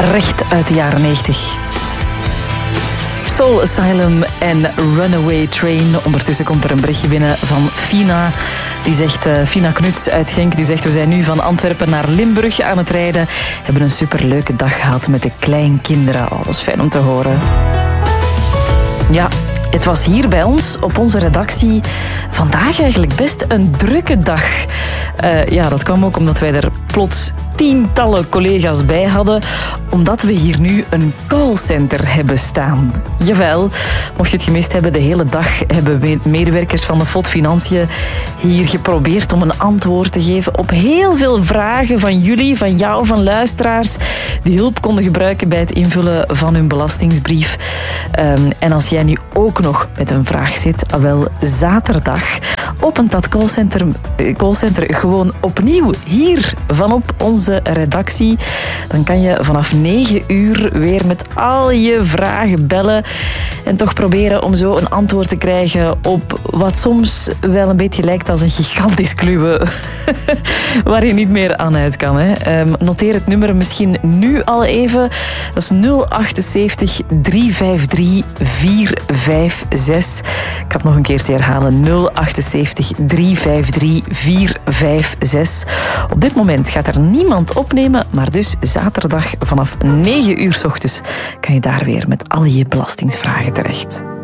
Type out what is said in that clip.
recht uit de jaren 90. Soul Asylum en Runaway Train. Ondertussen komt er een berichtje binnen van Fina. Die zegt, Fina Knuts uit Genk, die zegt: we zijn nu van Antwerpen naar Limburg aan het rijden. Hebben een superleuke dag gehad met de kleinkinderen. Oh, dat is fijn om te horen. Ja, het was hier bij ons, op onze redactie, vandaag eigenlijk best een drukke dag. Ja, dat kwam ook omdat wij er plots tientallen collega's bij hadden, omdat we hier nu een callcenter hebben staan. Jawel, mocht je het gemist hebben, de hele dag hebben medewerkers van de FOD Financiën hier geprobeerd om een antwoord te geven op heel veel vragen van jullie, van jou, van luisteraars, die hulp konden gebruiken bij het invullen van hun belastingsbrief. En als jij nu ook nog met een vraag zit, wel, zaterdag opent dat callcenter gewoon opnieuw hier vanop onze redactie. Dan kan je vanaf 9 uur weer met al je vragen bellen en toch proberen om zo een antwoord te krijgen op wat soms wel een beetje lijkt als een gigantisch kluwe waar je niet meer aan uit kan. Hè. Noteer het nummer misschien nu al even. Dat is 078 353 456. Ik ga het nog een keer te herhalen. 078 353 456. Op dit moment gaat er niemand opnemen, maar dus zaterdag vanaf 9 uur 's ochtends kan je daar weer met al je belastingsvragen terecht.